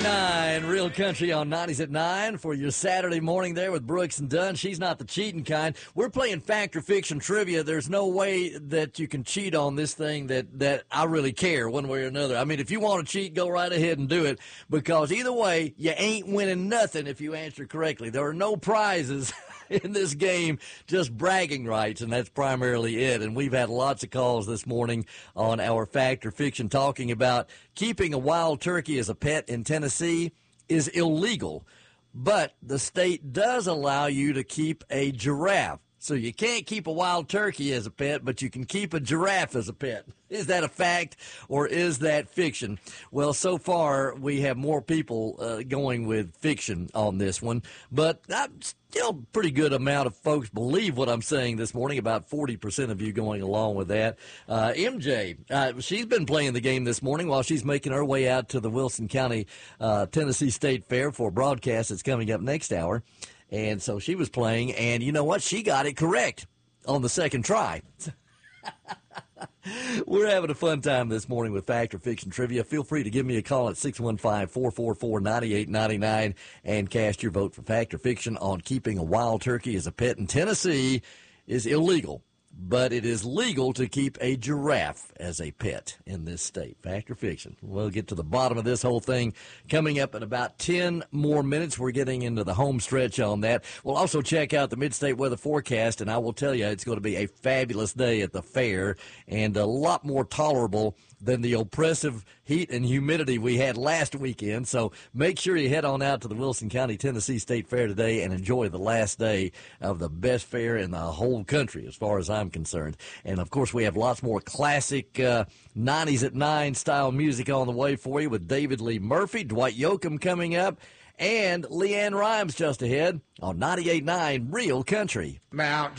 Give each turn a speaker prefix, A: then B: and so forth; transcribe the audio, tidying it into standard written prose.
A: 9 Real Country on 90s at 9 for your Saturday morning there with Brooks and Dunn. She's not the cheating kind. We're playing Fact or Fiction trivia. There's no way that you can cheat on this thing that I really care one way or another. I mean, if you want to cheat, go right ahead and do it, because either way, you ain't winning nothing if you answer correctly. There are no prizes in this game, just bragging rights, and that's primarily it. And we've had lots of calls this morning on our Fact or Fiction talking about keeping a wild turkey as a pet in Tennessee is illegal, but the state does allow you to keep a giraffe. So you can't keep a wild turkey as a pet, but you can keep a giraffe as a pet. Is that a fact or is that fiction? Well, so far we have more people going with fiction on this one, but still pretty good amount of folks believe what I'm saying this morning, about 40% of you going along with that. MJ, she's been playing the game this morning while she's making her way out to the Wilson County Tennessee State Fair for a broadcast that's coming up next hour. And so she was playing, and you know what? She got it correct on the second try. We're having a fun time this morning with Fact or Fiction trivia. Feel free to give me a call at 615-444-9899 and cast your vote for Fact or Fiction on keeping a wild turkey as a pet in Tennessee is illegal, but it is legal to keep a giraffe as a pet in this state. Fact or Fiction? We'll get to the bottom of this whole thing coming up in about 10 more minutes. We're getting into the home stretch on that. We'll also check out the mid-state weather forecast, and I will tell you it's going to be a fabulous day at the fair and a lot more tolerable than the oppressive heat and humidity we had last weekend. So make sure you head on out to the Wilson County Tennessee State Fair today and enjoy the last day of the best fair in the whole country as far as I'm concerned. And, of course, we have lots more classic 90s at 9 style music on the way for you with David Lee Murphy, Dwight Yoakam coming up, and Leanne Rimes just ahead on 98.9 Real Country.
B: Mount